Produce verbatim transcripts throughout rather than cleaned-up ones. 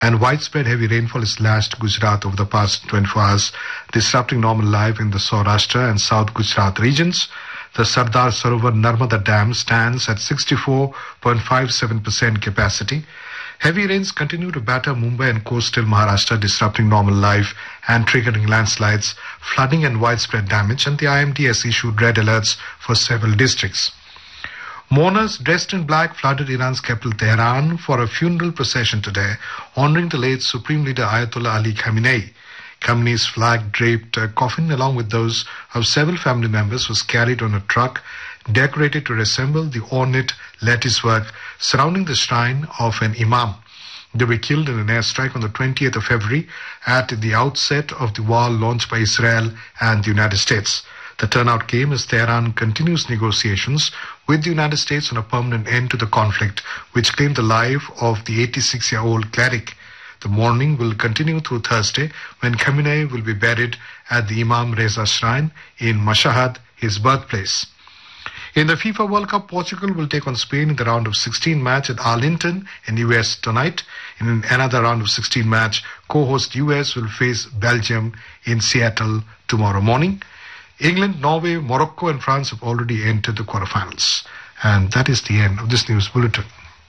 And widespread heavy rainfall has lashed Gujarat over the past twenty-four hours, disrupting normal life in the Saurashtra and South Gujarat regions. The Sardar Sarovar Narmada Dam stands at sixty-four point five seven percent capacity. Heavy rains continue to batter Mumbai and coastal Maharashtra, disrupting normal life and triggering landslides, flooding and widespread damage, and the I M D has issued red alerts for several districts. Mourners dressed in black flooded Iran's capital Tehran for a funeral procession today, honoring the late Supreme Leader Ayatollah Ali Khamenei. Khamenei's flag-draped uh, coffin, along with those of several family members, was carried on a truck decorated to resemble the ornate latticework surrounding the shrine of an imam. They were killed in an airstrike on the twentieth of February at the outset of the war launched by Israel and the United States. The turnout came as Tehran continues negotiations with the United States on a permanent end to the conflict, which claimed the life of the eighty-six-year-old cleric. The mourning will continue through Thursday, when Khamenei will be buried at the Imam Reza Shrine in Mashhad, his birthplace. In the FIFA World Cup, Portugal will take on Spain in the round of sixteen match at Arlington in U S tonight. In another round of sixteen match, co-host U S will face Belgium in Seattle tomorrow morning. England, Norway, Morocco and France have already entered the quarterfinals. And that is the end of this news bulletin.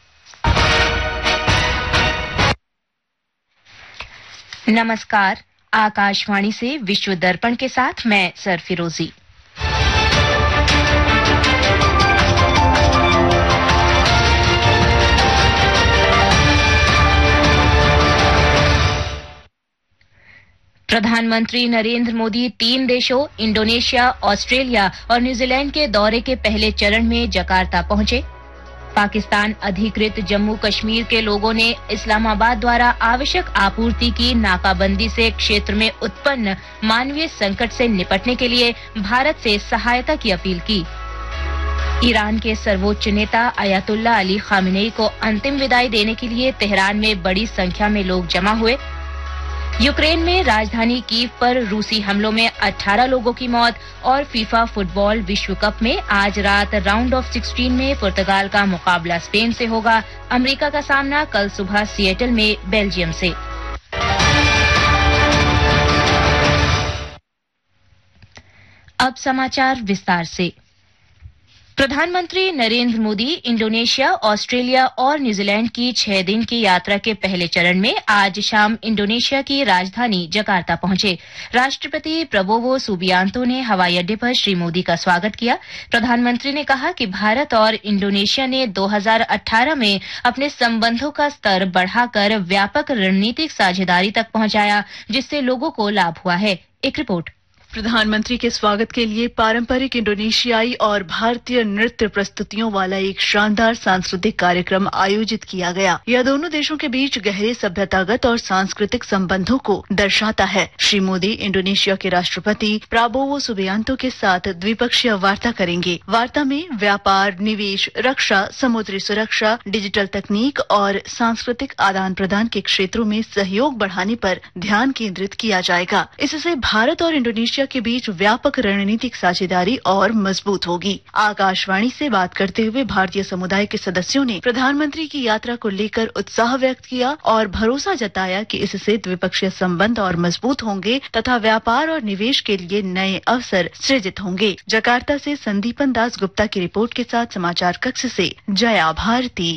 नमस्कार, आकाशवाणी से विश्व दर्पण के साथ मैं sir फिरोजी। प्रधानमंत्री नरेंद्र मोदी तीन देशों इंडोनेशिया, ऑस्ट्रेलिया और न्यूजीलैंड के दौरे के पहले चरण में जकार्ता पहुंचे। पाकिस्तान अधिकृत जम्मू कश्मीर के लोगों ने इस्लामाबाद द्वारा आवश्यक आपूर्ति की नाकाबंदी से क्षेत्र में उत्पन्न मानवीय संकट से निपटने के लिए भारत से सहायता की अपील की। ईरान के सर्वोच्च नेता अयातुल्लाह अली खामेनेई को अंतिम विदाई देने के लिए तेहरान में बड़ी संख्या में लोग जमा हुए। यूक्रेन में राजधानी कीव पर रूसी हमलों में अठारह लोगों की मौत और फीफा फुटबॉल विश्व कप में आज रात राउंड ऑफ सोलह में पुर्तगाल का मुकाबला स्पेन से होगा। अमेरिका का सामना कल सुबह सिएटल में बेल्जियम से। अब समाचार विस्तार से। प्रधानमंत्री नरेंद्र मोदी इंडोनेशिया, ऑस्ट्रेलिया और न्यूजीलैंड की छह दिन की यात्रा के पहले चरण में आज शाम इंडोनेशिया की राजधानी जकार्ता पहुंचे। राष्ट्रपति प्रबोवो सुबियांतो ने हवाई अड्डे पर श्री मोदी का स्वागत किया। प्रधानमंत्री ने कहा कि भारत और इंडोनेशिया ने दो हज़ार अठारह में अपने संबंधों का स्तर बढ़ाकर व्यापक रणनीतिक साझेदारी तक पहुंचाया, जिससे लोगों को लाभ हुआ है। एक रिपोर्ट। प्रधानमंत्री के स्वागत के लिए पारंपरिक इंडोनेशियाई और भारतीय नृत्य प्रस्तुतियों वाला एक शानदार सांस्कृतिक कार्यक्रम आयोजित किया गया। यह दोनों देशों के बीच गहरे सभ्यतागत और सांस्कृतिक संबंधों को दर्शाता है। श्री मोदी इंडोनेशिया के राष्ट्रपति प्राबोवो सुबियांतो के साथ द्विपक्षीय वार्ता करेंगे। वार्ता में व्यापार, निवेश, रक्षा, समुद्री सुरक्षा, डिजिटल तकनीक और सांस्कृतिक आदान प्रदान के क्षेत्रों में सहयोग बढ़ाने पर ध्यान केंद्रित किया जाएगा। इससे भारत और इंडोनेशिया के बीच व्यापक रणनीतिक साझेदारी और मजबूत होगी। आकाशवाणी से बात करते हुए भारतीय समुदाय के सदस्यों ने प्रधानमंत्री की यात्रा को लेकर उत्साह व्यक्त किया और भरोसा जताया कि इससे द्विपक्षीय संबंध और मजबूत होंगे तथा व्यापार और निवेश के लिए नए अवसर सृजित होंगे। जकार्ता से संदीपन दास गुप्ता की रिपोर्ट के साथ समाचार कक्ष से जया भारती।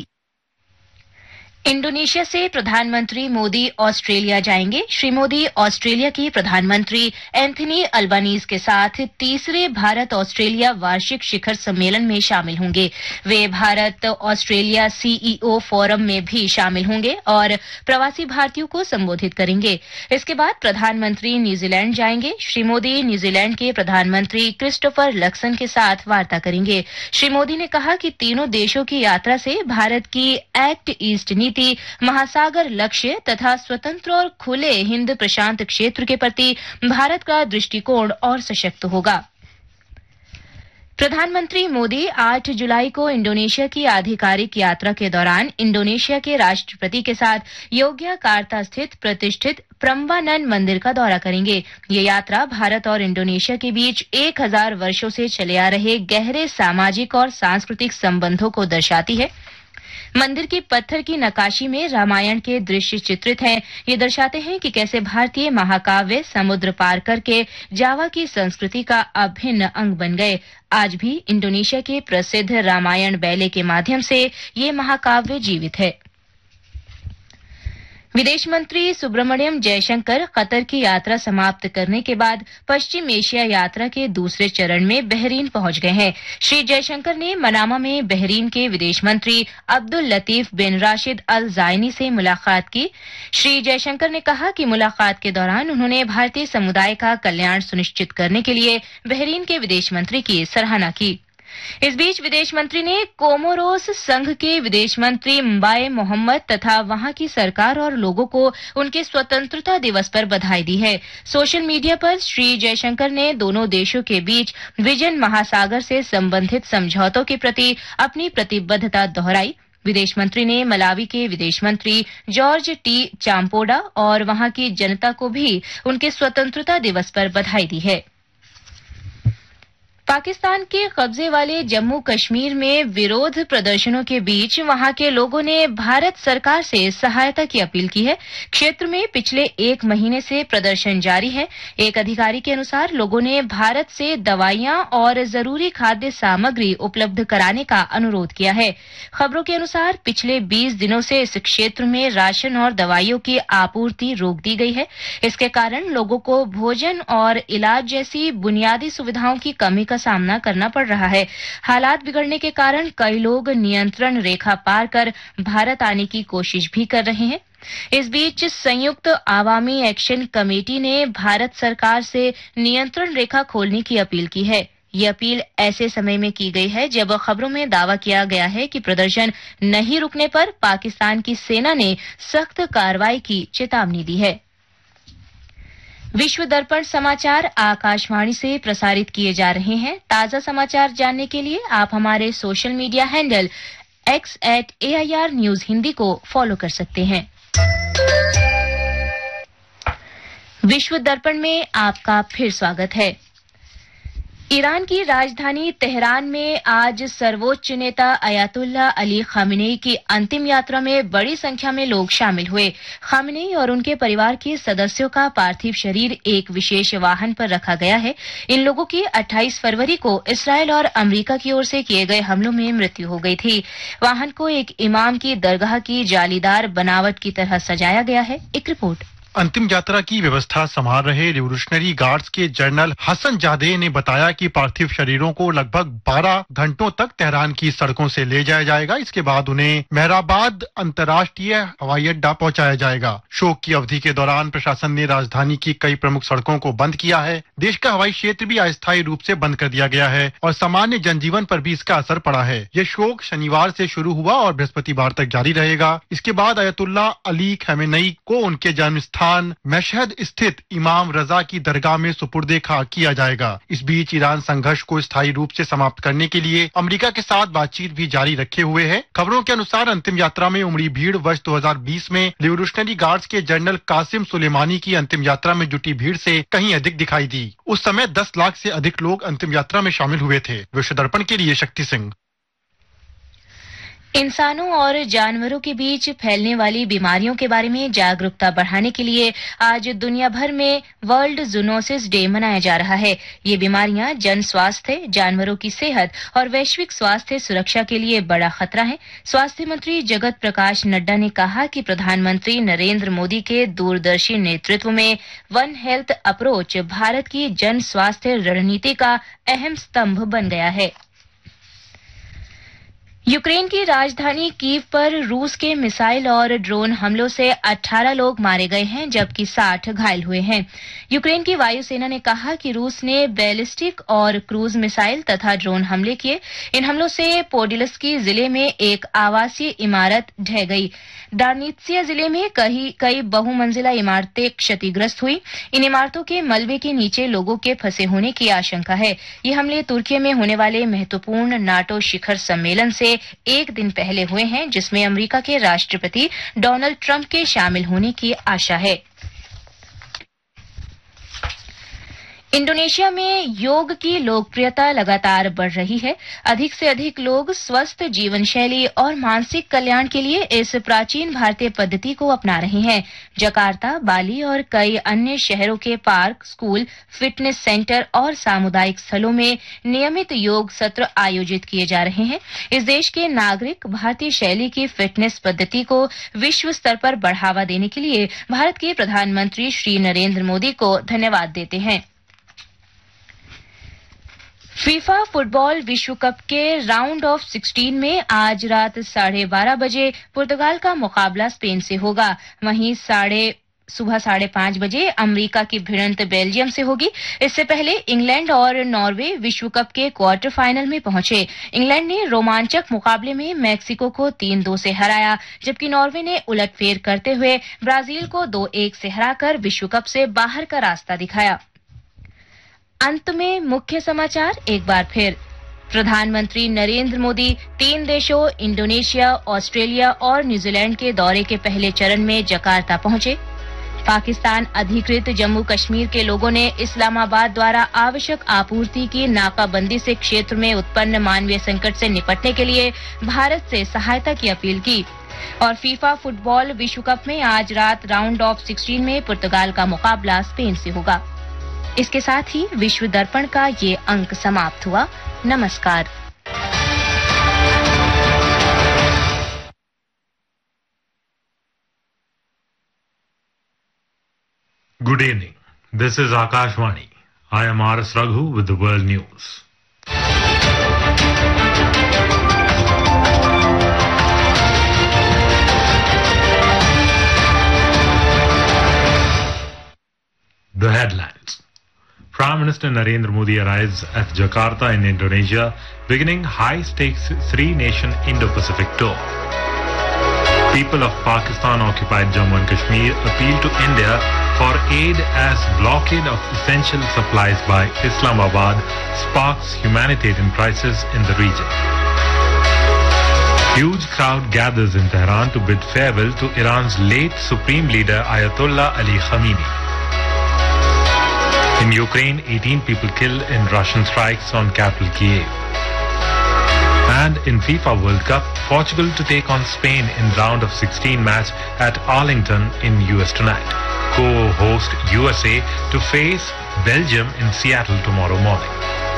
इंडोनेशिया से प्रधानमंत्री मोदी ऑस्ट्रेलिया जाएंगे। श्री मोदी ऑस्ट्रेलिया की प्रधानमंत्री एंथनी अल्बानीज के साथ तीसरे भारत ऑस्ट्रेलिया वार्षिक शिखर सम्मेलन में शामिल होंगे। वे भारत ऑस्ट्रेलिया सीईओ फोरम में भी शामिल होंगे और प्रवासी भारतीयों को संबोधित करेंगे। इसके बाद प्रधानमंत्री न्यूजीलैंड जाएंगे। श्री मोदी न्यूजीलैंड के प्रधानमंत्री क्रिस्टोफर लक्सन के साथ वार्ता करेंगे। श्री मोदी ने कहा कि तीनों देशों की यात्रा से भारत की एक्ट ईस्ट नीति, महासागर लक्ष्य तथा स्वतंत्र और खुले हिंद प्रशांत क्षेत्र के प्रति भारत का दृष्टिकोण और सशक्त होगा। प्रधानमंत्री मोदी आठ जुलाई को इंडोनेशिया की आधिकारिक यात्रा के दौरान इंडोनेशिया के राष्ट्रपति के साथ योग्याकार्ता स्थित प्रतिष्ठित प्रम्बानन मंदिर का दौरा करेंगे। ये यात्रा भारत और इंडोनेशिया के बीच एक हजार वर्षों से चले आ रहे गहरे सामाजिक और सांस्कृतिक संबंधों को दर्शाती है। मंदिर की पत्थर की नक्काशी में रामायण के दृश्य चित्रित हैं। ये दर्शाते हैं कि कैसे भारतीय महाकाव्य समुद्र पार करके जावा की संस्कृति का अभिन्न अंग बन गए। आज भी इंडोनेशिया के प्रसिद्ध रामायण बैले के माध्यम से ये महाकाव्य जीवित है। विदेश मंत्री सुब्रमण्यम जयशंकर कतर की यात्रा समाप्त करने के बाद पश्चिम एशिया यात्रा के दूसरे चरण में बहरीन पहुंच गए हैं। श्री जयशंकर ने मनामा में बहरीन के विदेश मंत्री अब्दुल लतीफ बिन राशिद अल जायनी से मुलाकात की। श्री जयशंकर ने कहा कि मुलाकात के दौरान उन्होंने भारतीय समुदाय का कल्याण सुनिश्चित करने के लिए बहरीन के विदेश मंत्री की सराहना की। इस बीच विदेश मंत्री ने कोमोरोस संघ के विदेश मंत्री म्बाए मोहम्मद तथा वहां की सरकार और लोगों को उनके स्वतंत्रता दिवस पर बधाई दी है। सोशल मीडिया पर श्री जयशंकर ने दोनों देशों के बीच विजन महासागर से संबंधित समझौतों के प्रति अपनी प्रतिबद्धता दोहराई। विदेश मंत्री ने मलावी के विदेश मंत्री जॉर्ज टी चाम्पोडा और वहां की जनता को भी उनके स्वतंत्रता दिवस पर बधाई दी है। पाकिस्तान के कब्जे वाले जम्मू कश्मीर में विरोध प्रदर्शनों के बीच वहां के लोगों ने भारत सरकार से सहायता की अपील की है। क्षेत्र में पिछले एक महीने से प्रदर्शन जारी है। एक अधिकारी के अनुसार लोगों ने भारत से दवाइयां और जरूरी खाद्य सामग्री उपलब्ध कराने का अनुरोध किया है। खबरों के अनुसार पिछले बीस दिनों से इस क्षेत्र में राशन और दवाइयों की आपूर्ति रोक दी गई है। इसके कारण लोगों को भोजन और इलाज जैसी बुनियादी सुविधाओं की कमी का सामना करना पड़ रहा है। हालात बिगड़ने के कारण कई लोग नियंत्रण रेखा पार कर भारत आने की कोशिश भी कर रहे हैं। इस बीच संयुक्त आवामी एक्शन कमेटी ने भारत सरकार से नियंत्रण रेखा खोलने की अपील की है। ये अपील ऐसे समय में की गई है जब खबरों में दावा किया गया है कि प्रदर्शन नहीं रुकने पर पाकिस्तान की सेना ने सख्त कार्रवाई की चेतावनी दी है। विश्व दर्पण समाचार आकाशवाणी से प्रसारित किए जा रहे हैं। ताजा समाचार जानने के लिए आप हमारे social media handle x eight A I R news Hindi को फॉलो कर सकते हैं। विश्व दर्पण में आपका फिर स्वागत है। ईरान की राजधानी तेहरान में आज सर्वोच्च नेता अयातुल्लाह अली खामेनी की अंतिम यात्रा में बड़ी संख्या में लोग शामिल हुए। खामेनी और उनके परिवार के सदस्यों का पार्थिव शरीर एक विशेष वाहन पर रखा गया है। इन लोगों की अट्ठाईस फरवरी को इसराइल और अमेरिका की ओर से किए गए हमलों में मृत्यु हो गई थी। वाहन को एक इमाम की दरगाह की जालीदार बनावट की तरह सजाया गया है। एक रिपोर्ट। अंतिम यात्रा की व्यवस्था संभाल रहे रिवोल्यूशनरी गार्ड्स के जनरल हसन जादे ने बताया कि पार्थिव शरीरों को लगभग बारह घंटों तक तेहरान की सड़कों से ले जाया जाएगा। इसके बाद उन्हें मेहराबाद अंतर्राष्ट्रीय हवाई अड्डा पहुंचाया जाएगा। शोक की अवधि के दौरान प्रशासन ने राजधानी की कई प्रमुख सड़कों को बंद किया है। देश का हवाई क्षेत्र भी अस्थायी रूप से बंद कर दिया गया है और सामान्य जनजीवन पर भी इसका असर पड़ा है। ये शोक शनिवार से शुरू हुआ और बृहस्पतिवार तक जारी रहेगा। इसके बाद अयतुल्लाह अली खमेनेई को उनके जन्म स्थान मशहद स्थित इमाम रजा की दरगाह में सुपुर्दे खाक किया जाएगा। इस बीच ईरान संघर्ष को स्थायी रूप से समाप्त करने के लिए अमेरिका के साथ बातचीत भी जारी रखे हुए है। खबरों के अनुसार अंतिम यात्रा में उमड़ी भीड़ वर्ष दो हज़ार बीस में रिवोल्यूशनरी गार्ड्स के जनरल कासिम सुलेमानी की अंतिम यात्रा में जुटी भीड़ से कहीं अधिक दिखाई दी। उस समय दस लाख से अधिक लोग अंतिम यात्रा में शामिल हुए थे। विश्व दर्पण के लिए शक्ति सिंह। इंसानों और जानवरों के बीच फैलने वाली बीमारियों के बारे में जागरूकता बढ़ाने के लिए आज दुनिया भर में वर्ल्ड जूनोसिस डे मनाया जा रहा है। ये बीमारियां जन स्वास्थ्य, जानवरों की सेहत और वैश्विक स्वास्थ्य सुरक्षा के लिए बड़ा खतरा है। स्वास्थ्य मंत्री जगत प्रकाश नड्डा ने कहा कि प्रधानमंत्री नरेंद्र मोदी के दूरदर्शी नेतृत्व में वन हेल्थ अप्रोच भारत की जन स्वास्थ्य रणनीति का अहम स्तंभ बन गया है। यूक्रेन की राजधानी कीव पर रूस के मिसाइल और ड्रोन हमलों से अठारह लोग मारे गए हैं जबकि साठ घायल हुए हैं। यूक्रेन की वायुसेना ने कहा कि रूस ने बैलिस्टिक और क्रूज मिसाइल तथा ड्रोन हमले किए। इन हमलों से पोडिलस्की जिले में एक आवासीय इमारत ढह गई। डार्नित्सिया जिले में कई कई बहुमंजिला इमारतें क्षतिग्रस्त हुई। इन इमारतों के मलबे के नीचे लोगों के फंसे होने की आशंका है। ये हमले तुर्की में होने वाले महत्वपूर्ण नाटो शिखर सम्मेलन से एक दिन पहले हुए हैं जिसमें अमेरिका के राष्ट्रपति डोनाल्ड ट्रंप के शामिल होने की आशा है। इंडोनेशिया में योग की लोकप्रियता लगातार बढ़ रही है। अधिक से अधिक लोग स्वस्थ जीवन शैली और मानसिक कल्याण के लिए इस प्राचीन भारतीय पद्धति को अपना रहे हैं। जकार्ता, बाली और कई अन्य शहरों के पार्क, स्कूल, फिटनेस सेंटर और सामुदायिक स्थलों में नियमित योग सत्र आयोजित किए जा रहे हैं। इस देश के नागरिक भारतीय शैली की फिटनेस पद्धति को विश्व स्तर पर बढ़ावा देने के लिए भारत के प्रधानमंत्री श्री नरेंद्र मोदी को धन्यवाद देते हैं। फीफा फुटबॉल विश्व कप के राउंड ऑफ सिक्सटीन में आज रात साढ़े बारह बजे पुर्तगाल का मुकाबला स्पेन से होगा। वहीं साढ़े सुबह साढ़े पांच बजे अमेरिका की भिड़ंत बेल्जियम से होगी। इससे पहले इंग्लैंड और नॉर्वे विश्व कप के क्वार्टर फाइनल में पहुंचे। इंग्लैंड ने रोमांचक मुकाबले में मैक्सिको को तीन दो से हराया, जबकि नॉर्वे ने उलटफेर करते हुए ब्राजील को दो एक से हराकर विश्व कप से बाहर का रास्ता दिखाया। अंत में मुख्य समाचार एक बार फिर। प्रधानमंत्री नरेंद्र मोदी तीन देशों इंडोनेशिया, ऑस्ट्रेलिया और न्यूजीलैंड के दौरे के पहले चरण में जकार्ता पहुंचे। पाकिस्तान अधिकृत जम्मू कश्मीर के लोगों ने इस्लामाबाद द्वारा आवश्यक आपूर्ति की नाकाबंदी से क्षेत्र में उत्पन्न मानवीय संकट से निपटने के लिए भारत से सहायता की अपील की। और फीफा फुटबॉल विश्व कप में आज रात राउंड ऑफ सिक्सटीन में पुर्तगाल का मुकाबला स्पेन से होगा। इसके साथ ही विश्व दर्पण का ये अंक समाप्त हुआ। नमस्कार। Good evening. This is Akashvani. I am R S Raghu with the world news. The headlines. Prime Minister Narendra Modi arrives at Jakarta in Indonesia, beginning high-stakes three-nation Indo-Pacific tour. People of Pakistan-occupied Jammu and Kashmir appeal to India for aid as blockade of essential supplies by Islamabad sparks humanitarian crisis in the region. Huge crowd gathers in Tehran to bid farewell to Iran's late supreme leader Ayatollah Ali Khamenei. In Ukraine, eighteen people killed in Russian strikes on capital Kiev. And in FIFA World Cup, Portugal to take on Spain in round of sixteen match at Arlington in U S tonight. Co-host U S A to face Belgium in Seattle tomorrow morning.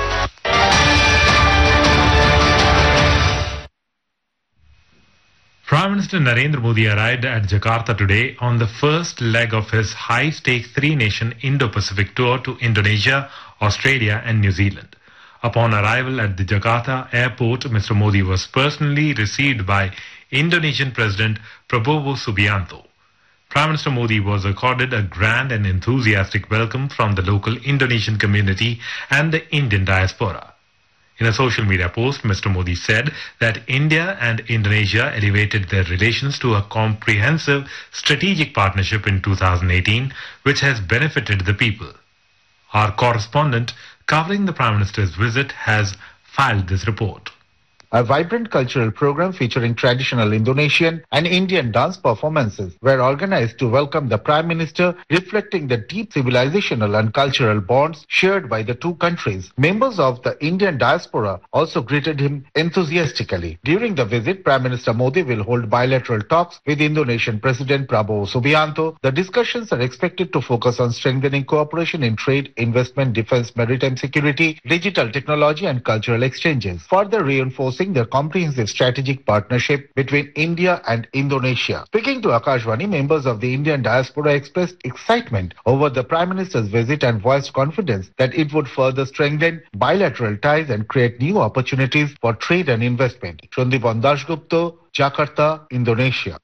Prime Minister Narendra Modi arrived at Jakarta today on the first leg of his high-stakes three-nation Indo-Pacific tour to Indonesia, Australia and New Zealand. Upon arrival at the Jakarta airport, Mister Modi was personally received by Indonesian President Prabowo Subianto. Prime Minister Modi was accorded a grand and enthusiastic welcome from the local Indonesian community and the Indian diaspora. In a social media post, Mister Modi said that India and Indonesia elevated their relations to a comprehensive strategic partnership in two thousand eighteen, which has benefited the people. Our correspondent covering the Prime Minister's visit has filed this report. A vibrant cultural program featuring traditional Indonesian and Indian dance performances were organized to welcome the Prime Minister, reflecting the deep civilizational and cultural bonds shared by the two countries. Members of the Indian diaspora also greeted him enthusiastically. During the visit, Prime Minister Modi will hold bilateral talks with Indonesian President Prabowo Subianto. The discussions are expected to focus on strengthening cooperation in trade, investment, defense, maritime security, digital technology and cultural exchanges, further reinforcing their comprehensive strategic partnership between India and Indonesia. Speaking to Akashvani, members of the Indian diaspora expressed excitement over the Prime Minister's visit and voiced confidence that it would further strengthen bilateral ties and create new opportunities for trade and investment. Shundipan Dasgupta, Jakarta, Indonesia.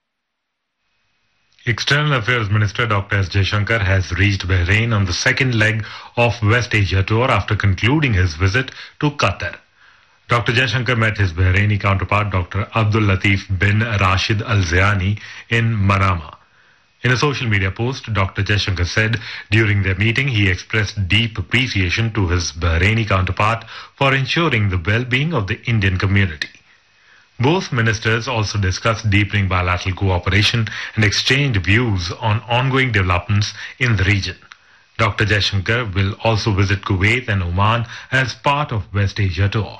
External Affairs Minister Doctor S. Jaishankar has reached Bahrain on the second leg of West Asia tour after concluding his visit to Qatar. Doctor Jaishankar met his Bahraini counterpart Doctor Abdul Latif bin Rashid Al Zayani in Manama. In a social media post, Doctor Jaishankar said during their meeting he expressed deep appreciation to his Bahraini counterpart for ensuring the well-being of the Indian community. Both ministers also discussed deepening bilateral cooperation and exchanged views on ongoing developments in the region. Doctor Jaishankar will also visit Kuwait and Oman as part of West Asia tour.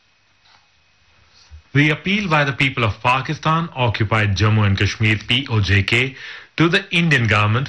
The appeal by the people of Pakistan occupied Jammu and Kashmir P O J K to the Indian government